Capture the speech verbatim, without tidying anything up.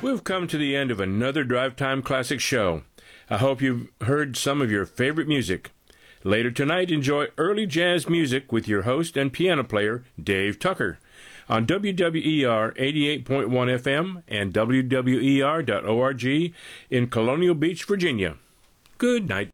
We've come to the end of another Drive Time Classic show. I hope you've heard some of your favorite music. Later tonight, enjoy early jazz music with your host and piano player, Dave Tucker, on W W E R eighty-eight point one F M and W W E R dot org in Colonial Beach, Virginia. Good night.